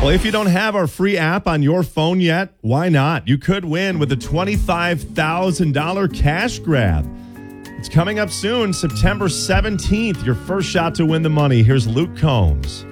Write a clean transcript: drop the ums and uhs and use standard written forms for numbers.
Well, if you don't have our free app on your phone yet, why not? You could win with a $25,000 cash grab. It's coming up soon, September 17th. Your first shot to win the money. Here's Luke Combs.